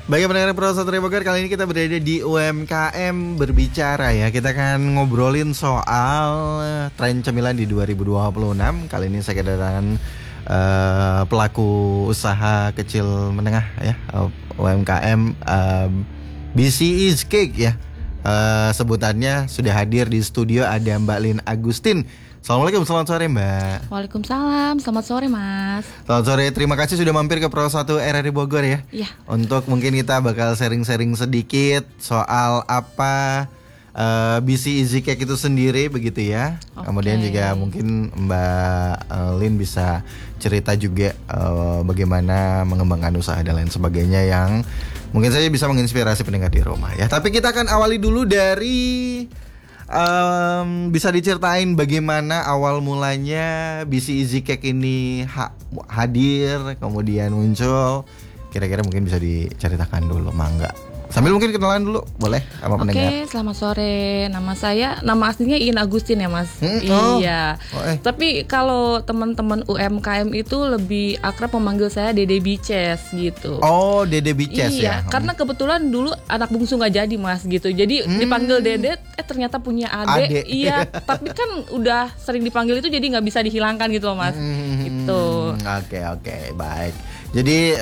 Bagi pendengar Pro Satria Bogor, kali ini kita berada di UMKM berbicara ya. Kita akan ngobrolin soal tren cemilan di 2026. Kali ini saya kedatangan pelaku usaha kecil menengah ya, UMKM BC Is Cake ya. Sebutannya sudah hadir di studio, ada Mbak Lynn Agustin. Assalamualaikum, selamat sore Mbak. Waalaikumsalam, selamat sore Mas. Selamat sore, terima kasih sudah mampir ke Pro 1 RRI Bogor ya. Iya. Untuk mungkin kita bakal sharing-sharing sedikit soal apa BC Easy Cake itu sendiri begitu ya. Okay. Kemudian juga mungkin Mbak Lynn bisa cerita juga bagaimana mengembangkan usaha dan lain sebagainya yang mungkin saja bisa menginspirasi pendengar di rumah ya. Tapi kita akan awali dulu dari bisa diceritain bagaimana awal mulanya BC Easy Cake ini hadir, kemudian muncul. Kira-kira mungkin bisa diceritakan dulu, mangga. Sambil mungkin kenalan dulu, boleh sama pendengar. Oke, selamat sore. Nama aslinya Iin Agustin ya Mas. Iya. Tapi kalau teman-teman UMKM itu lebih akrab memanggil saya Dede Bices gitu. Oh, Dede Bices ya. Iya, karena kebetulan dulu anak bungsu nggak jadi Mas gitu. Jadi dipanggil Dede, ternyata punya adik. Iya, tapi kan udah sering dipanggil itu jadi nggak bisa dihilangkan gitu loh Mas. Gitu. Oke, baik. Jadi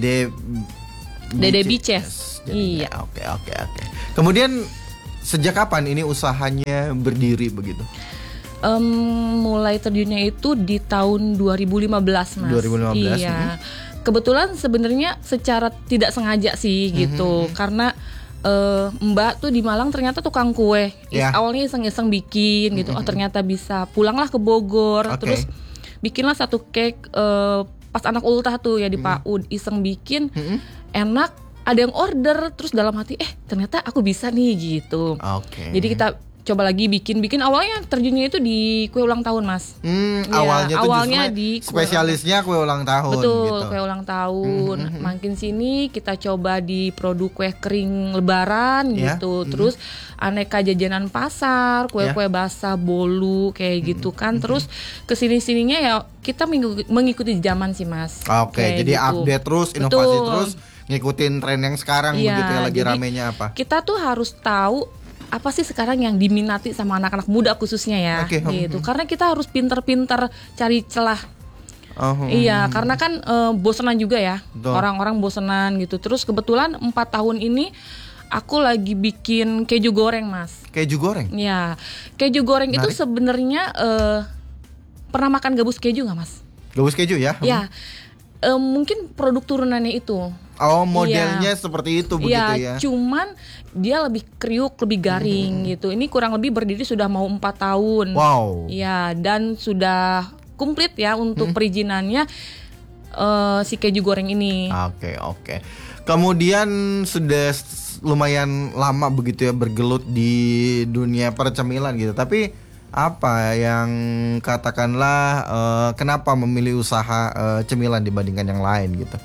Dede Bices. Iya. Oke. Kemudian sejak kapan ini usahanya berdiri begitu? Mulai terjunnya itu di tahun 2015 Mas. 2015. Iya. Kebetulan sebenarnya secara tidak sengaja sih gitu. Karena Mbak tuh di Malang ternyata tukang kue. Awalnya iseng-iseng bikin gitu. Oh ternyata bisa. Pulanglah ke Bogor. Terus bikinlah satu cake pas anak ultah tuh ya di PAUD. Iseng bikin. Enak. Ada yang order, terus dalam hati ternyata aku bisa nih gitu. Jadi kita coba lagi bikin. Awalnya terjunnya itu di kue ulang tahun Mas. Awalnya di spesialisnya kue ulang tahun. Betul, gitu. Kue ulang tahun. Makin sini kita coba di produk kue kering lebaran gitu. Terus aneka jajanan pasar, kue-kue basah, bolu kayak gitu kan. Terus kesini-sininya ya kita mengikuti zaman sih Mas. Jadi gitu. Update terus, inovasi terus, ngikutin tren yang sekarang begitu ya, lagi ramenya apa. Kita tuh harus tahu apa sih sekarang yang diminati sama anak-anak muda khususnya ya, gitu. Karena kita harus pinter-pinter cari celah. Iya, karena kan bosenan juga ya. Orang-orang bosenan gitu. Terus kebetulan 4 tahun ini aku lagi bikin keju goreng Mas. Keju goreng? Iya, keju goreng itu sebenarnya pernah makan gabus keju nggak Mas? Gabus keju ya? Ya, mungkin produk turunannya itu. Oh, modelnya seperti itu begitu ya? Cuman dia lebih kriuk, lebih garing gitu. Ini kurang lebih berdiri sudah mau 4 tahun. Wow. Iya, dan sudah komplit ya untuk perizinannya si keju goreng ini. Oke. Kemudian sudah lumayan lama begitu ya bergelut di dunia percemilan gitu. Tapi apa yang katakanlah kenapa memilih usaha cemilan dibandingkan yang lain gitu?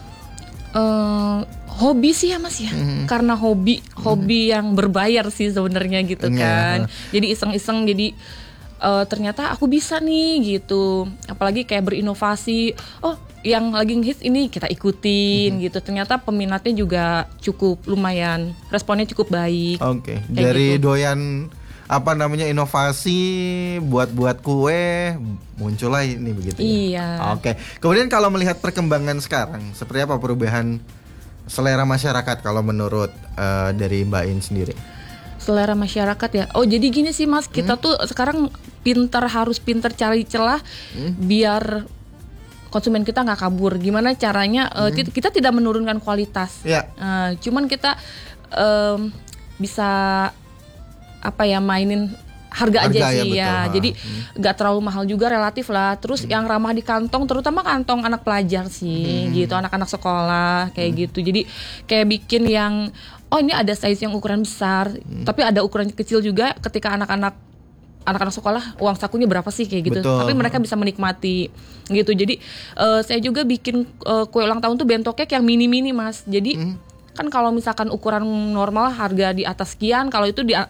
Hobi sih ya Mas ya, karena hobi yang berbayar sih sebenarnya gitu kan. Jadi iseng-iseng, jadi ternyata aku bisa nih gitu. Apalagi kayak berinovasi. Oh, yang lagi ngehits ini kita ikutin gitu. Ternyata peminatnya juga cukup lumayan, responnya cukup baik. Dari gitu. Doyan inovasi buat kue muncullah ini begitu ya. Iya. Kemudian kalau melihat perkembangan sekarang, seperti apa perubahan selera masyarakat kalau menurut dari Mbak In sendiri? Selera masyarakat ya. Oh, jadi gini sih Mas, kita tuh sekarang harus pintar cari celah biar konsumen kita nggak kabur. Gimana caranya kita tidak menurunkan kualitas. Cuman kita bisa mainin harga aja sih ya. Jadi nggak terlalu mahal juga, relatif lah. Terus yang ramah di kantong, terutama kantong anak pelajar sih gitu, anak-anak sekolah kayak gitu. Jadi kayak bikin yang ini ada size yang ukuran besar, tapi ada ukuran kecil juga. Ketika anak-anak sekolah uang sakunya berapa sih kayak gitu. Tapi mereka bisa menikmati gitu. Jadi saya juga bikin kue ulang tahun tuh bento cake yang mini-mini Mas. Jadi kan kalau misalkan ukuran normal harga di atas sekian, kalau itu di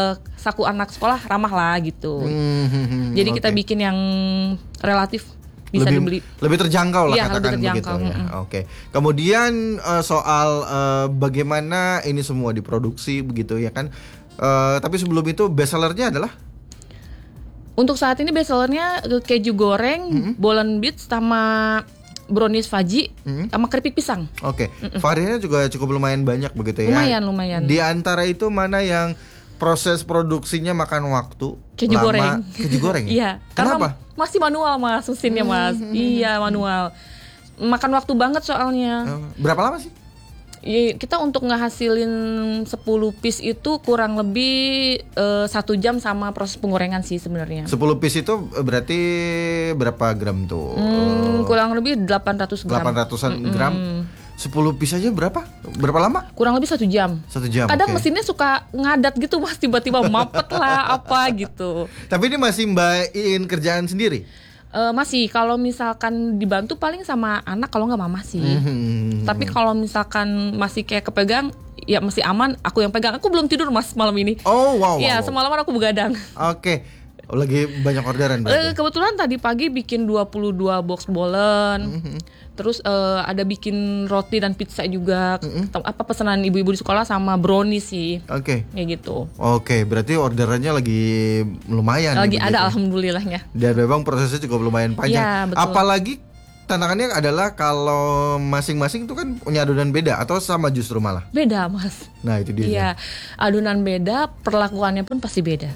saku anak sekolah ramah lah gitu. Jadi kita bikin yang relatif bisa dibeli. Lebih terjangkau lah, Iya, katakan lebih terjangkau. begitu ya. Oke. Kemudian soal bagaimana ini semua diproduksi begitu ya kan. Tapi sebelum itu bestsellernya adalah? Untuk saat ini bestsellernya keju goreng, bolen beets sama brownies faji, sama keripik pisang. Oke. Variannya juga cukup lumayan banyak begitu ya. Lumayan. Di antara itu mana yang proses produksinya makan waktu keju lama? goreng. Keju goreng. Iya. Kenapa? Karena masih manual Mas mesinnya Mas. Iya, manual. Makan waktu banget soalnya. Berapa lama sih? Ya, kita untuk ngehasilin 10 piece itu kurang lebih 1 jam sama proses penggorengan sih sebenarnya. 10 piece itu berarti berapa gram tuh? Kurang lebih 800 gram. 800-an gram. 10 piece aja berapa? Berapa lama? Kurang lebih 1 jam. 1 jam. Kadang okay. mesinnya suka ngadat gitu Mas, tiba-tiba mapet lah apa gitu. Tapi ini masih Mbak Iin kerjaan sendiri? Masih, kalau misalkan dibantu paling sama anak, kalau nggak mama sih. Tapi kalau misalkan masih kayak kepegang, ya masih aman. Aku yang pegang. Aku belum tidur Mas malam ini. Oh wow. Iya, wow. semalaman aku begadang. Oke. Lagi banyak orderan berarti? Kebetulan tadi pagi bikin 22 box bolen. Terus ada bikin roti dan pizza juga. Apa pesanan ibu-ibu di sekolah sama brownies sih. Oke. Kayak gitu. Oke, berarti orderannya lagi lumayan. Lagi begitu. ada alhamdulillahnya. Dan memang prosesnya cukup lumayan panjang. Ya, betul. Apalagi tantangannya adalah kalau masing-masing itu kan punya adonan beda atau sama justru malah? Beda Mas. Nah itu dia. Iya, adonan beda, perlakuannya pun pasti beda.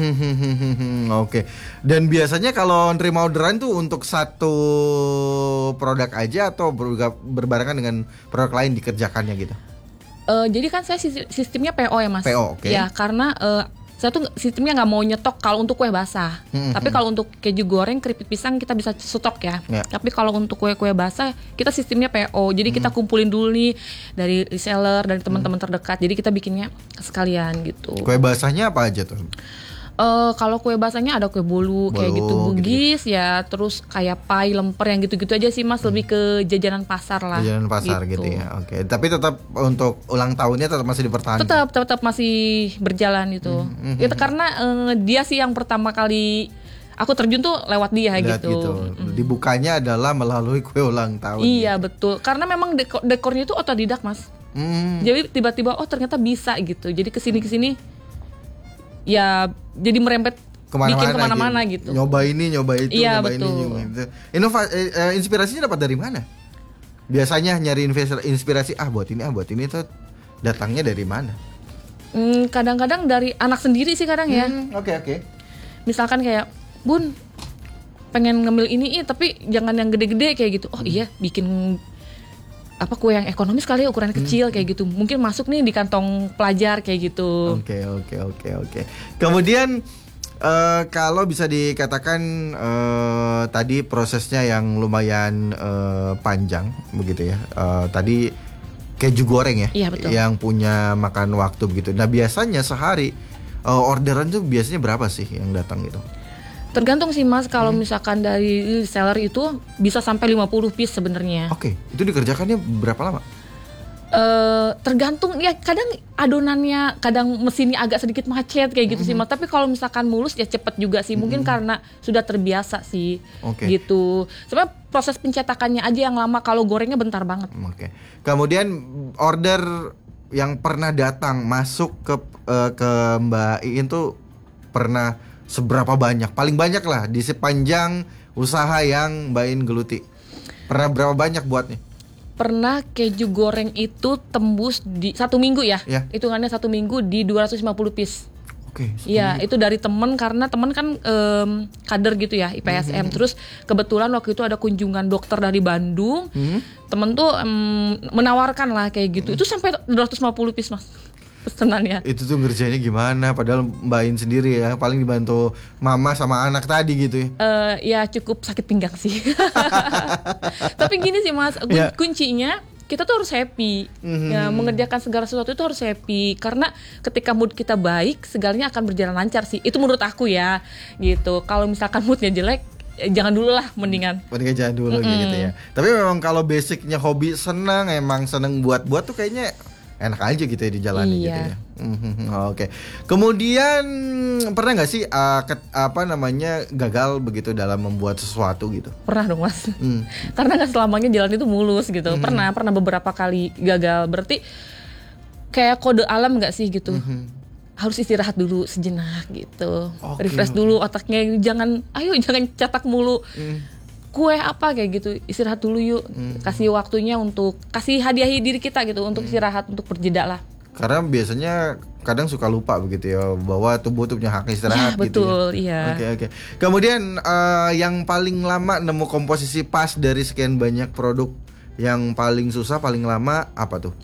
Oke. Dan biasanya kalau nerima orderan tuh untuk satu produk aja atau berbarengan dengan produk lain dikerjakannya gitu? Jadi kan saya sistemnya PO ya Mas. PO, oke. Ya karena saya tuh sistemnya nggak mau nyetok kalau untuk kue basah. Tapi kalau untuk keju goreng, keripik pisang kita bisa stok ya. Tapi kalau untuk kue-kue basah kita sistemnya PO. Jadi kita kumpulin dulu nih dari reseller, dari teman-teman terdekat. Jadi kita bikinnya sekalian gitu. Kue basahnya apa aja tuh? Kalau kue basahnya ada kue bolu kayak gitu, bugis gitu. Ya, terus kayak pai, lemper yang gitu-gitu aja sih Mas, lebih ke jajanan pasar lah. Jajanan pasar gitu ya. Oke. Tapi tetap untuk ulang tahunnya tetap masih dipertahankan. Tetap masih berjalan itu. Itu karena dia sih yang pertama kali aku terjun tuh lewat dia gitu. Dibukanya adalah melalui kue ulang tahun. Iya, betul. Karena memang dekornya itu otodidak, Mas. Jadi tiba-tiba ternyata bisa gitu. Jadi kesini ya jadi merembet bikin kemana-mana gitu. Nyoba ini, nyoba itu, iya, nyoba betul. ini gitu. Inspirasinya dapat dari mana? Biasanya nyari inspirasi buat ini tuh datangnya dari mana? Kadang-kadang dari anak sendiri sih kadang ya. Oke. Misalkan kayak, Bun, pengen ngemil ini tapi jangan yang gede-gede kayak gitu. Oh iya, bikin kue yang ekonomis kali ya, ukuran kecil kayak gitu. Mungkin masuk nih di kantong pelajar kayak gitu. Oke. Kemudian kalau bisa dikatakan tadi prosesnya yang lumayan panjang begitu ya. Tadi keju goreng ya, iya, betul. Yang punya makan waktu begitu. Nah biasanya sehari orderan tuh biasanya berapa sih yang datang gitu? Tergantung sih Mas, kalau misalkan dari seller itu bisa sampai 50 piece sebenarnya. Oke, itu dikerjakannya berapa lama? Tergantung ya, kadang adonannya, kadang mesinnya agak sedikit macet kayak gitu sih Mas. Tapi kalau misalkan mulus ya cepet juga sih, mungkin karena sudah terbiasa sih. Gitu. Sebenarnya proses pencetakannya aja yang lama, kalau gorengnya bentar banget. Oke. Kemudian order yang pernah datang masuk ke Mbak Iin tuh pernah seberapa banyak? Paling banyak lah di sepanjang usaha yang Mbak Iin geluti. Pernah berapa banyak buatnya? Pernah keju goreng itu tembus di 1 minggu ya. Hitungannya 1 minggu di 250 piece. Oke. Iya, itu dari temen, karena temen kan kader gitu ya, IPSM. Terus kebetulan waktu itu ada kunjungan dokter dari Bandung. Temen tuh menawarkan lah kayak gitu. Itu sampai 250 piece Mas pesenannya. Itu tuh ngerjainnya gimana? Padahal Mbak Iin sendiri ya, paling dibantu mama sama anak tadi gitu ya. Ya cukup sakit pinggang sih. Tapi gini sih Mas, kuncinya kita tuh harus happy. Ya, mengerjakan segala sesuatu itu harus happy, karena ketika mood kita baik, segalanya akan berjalan lancar sih. Itu menurut aku ya, gitu. Kalau misalkan moodnya jelek, jangan dulu lah, mendingan jangan dulu gitu ya. Tapi memang kalau basicnya hobi, emang seneng buat tuh kayaknya enak aja gitu ya dijalani Iya. gitu ya. Oke. Kemudian pernah nggak sih gagal begitu dalam membuat sesuatu gitu? Pernah dong Mas. Karena nggak selamanya jalan itu mulus gitu. Pernah beberapa kali gagal. Berarti kayak kode alam nggak sih gitu. Harus istirahat dulu sejenak gitu. Refresh dulu otaknya, jangan cetak mulu. Kue apa kayak gitu, istirahat dulu yuk. Kasih waktunya untuk kasih hadiahi diri kita gitu untuk istirahat, untuk berjeda lah. Karena biasanya kadang suka lupa begitu ya bahwa tubuh punya hak istirahat Ya, gitu. betul, ya. iya. Oke. Kemudian yang paling lama nemu komposisi pas dari sekian banyak produk, yang paling susah paling lama apa tuh?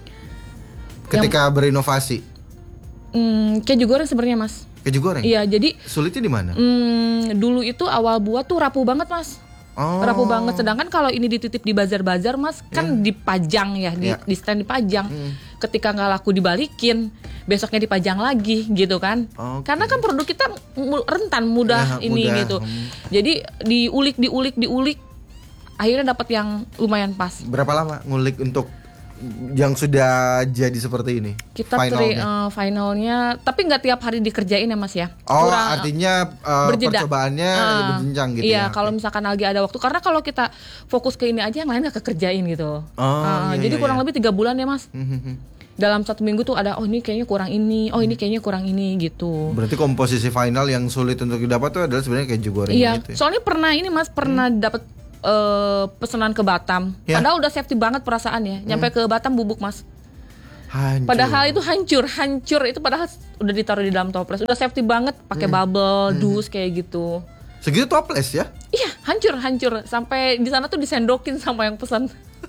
Ketika berinovasi. Keju goreng sebenarnya Mas. Keju goreng? Iya, jadi sulitnya di mana? Dulu itu awal buat tuh rapuh banget Mas. Rapuh banget. Sedangkan kalau ini dititip di bazar-bazar Mas, kan dipajang ya, di stand dipajang. Ketika nggak laku dibalikin, besoknya dipajang lagi gitu kan. Karena kan produk kita rentan, mudah mudah. gitu. Jadi diulik, akhirnya dapat yang lumayan pas. Berapa lama ngulik untuk yang sudah jadi seperti ini? Kita finalnya, tapi nggak tiap hari dikerjain ya Mas ya. Artinya percobaannya berjenjang gitu ya. Iya, kalau misalkan lagi ada waktu, karena kalau kita fokus ke ini aja yang lain nggak kekerjain gitu. Jadi kurang lebih 3 bulan ya Mas. Dalam 1 minggu tuh ada, ini kayaknya kurang ini, ini kayaknya kurang ini gitu. Berarti komposisi final yang sulit untuk didapat tuh adalah sebenarnya keju goreng gitu ya? Soalnya pernah ini Mas, dapat pesanan ke Batam. Padahal udah safety banget perasaannya. Nyampe ke Batam bubuk Mas. Hancur. Padahal itu hancur itu padahal udah ditaruh di dalam toples. Udah safety banget, pakai bubble, dus kayak gitu. Segitu toples ya? Iya, hancur. Sampai di sana tuh disendokin sama yang pesan.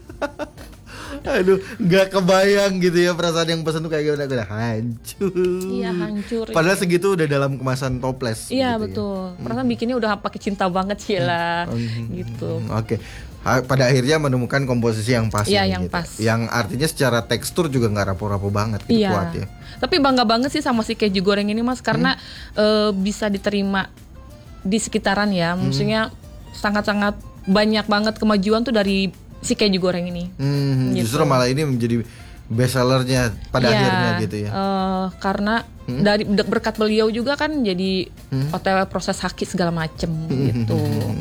Aduh, nggak kebayang gitu ya perasaan yang pesan tuh kayak udah hancur. Iya, hancur. Padahal segitu udah dalam kemasan toples. Iya, gitu betul. Perasaan bikinnya udah pakai cinta banget sih lah. Gitu. Oke. Pada akhirnya menemukan komposisi yang pas. Iya, yang gitu. pas. Yang artinya secara tekstur juga nggak rapuh-rapuh banget gitu, kuat ya. Tapi bangga banget sih sama si keju goreng ini Mas, karena bisa diterima di sekitaran ya. Maksudnya sangat-sangat banyak banget kemajuan tuh dari si keju goreng ini. Gitu. Justru malah ini menjadi best sellernya pada akhirnya gitu ya. Karena dari berkat beliau juga kan jadi OTW proses haki segala macem gitu.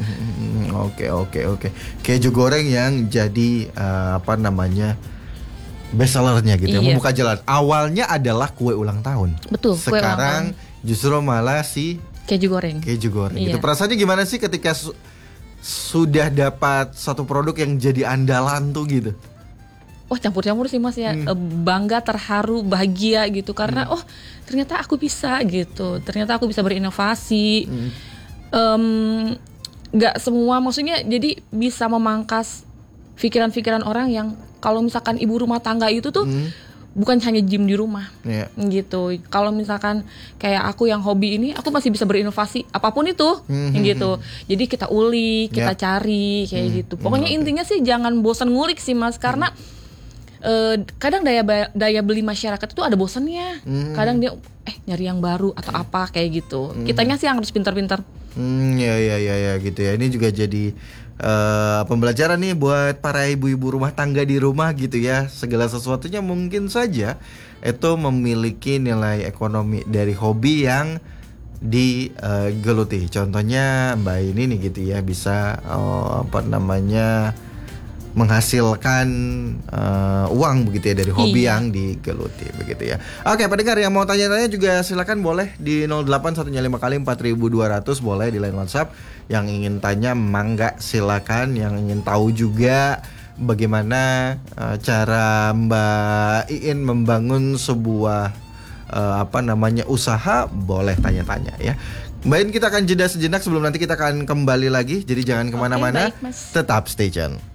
Oke. Keju goreng yang jadi best sellernya gitu ya, membuka jalan. Awalnya adalah kue ulang tahun. Betul. Sekarang justru malah si keju goreng. Gitu. Perasaannya gimana sih ketika sudah dapat satu produk yang jadi andalan tuh gitu? Campur-campur sih Mas ya. Bangga, terharu, bahagia gitu. Karena ternyata aku bisa gitu. Ternyata aku bisa berinovasi. Gak semua, maksudnya jadi bisa memangkas pikiran-pikiran orang yang kalau misalkan ibu rumah tangga itu tuh bukan hanya gym di rumah, gitu. Kalau misalkan kayak aku yang hobi ini, aku masih bisa berinovasi apapun itu, gitu. Jadi kita ulik, kita cari kayak gitu. Pokoknya intinya sih jangan bosan ngulik sih Mas, karena kadang daya beli masyarakat itu ada bosannya. Kadang dia nyari yang baru atau apa kayak gitu. Kitanya sih yang harus pintar-pintar. Ya gitu ya. Ini juga jadi pembelajaran nih buat para ibu-ibu rumah tangga di rumah gitu ya. Segala sesuatunya mungkin saja itu memiliki nilai ekonomi dari hobi yang digeluti. Contohnya Mbak ini nih gitu ya, bisa menghasilkan uang begitu ya dari hobi yang digeluti begitu ya. Oke, pendengar yang mau tanya-tanya juga silakan boleh di 0815 boleh di line WhatsApp. Yang ingin tanya mangga silakan, yang ingin tahu juga bagaimana cara Mbak Iin membangun sebuah usaha, boleh tanya-tanya ya. Mbak Iin, kita akan jeda sejenak sebelum nanti kita akan kembali lagi. Jadi jangan kemana-mana, tetap stay tune.